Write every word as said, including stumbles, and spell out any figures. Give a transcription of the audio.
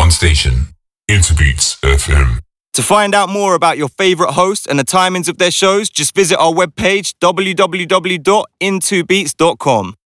one station, Interbeats F M. To find out more about your favourite hosts and the timings of their shows, just visit our webpage w w w dot into beats dot com.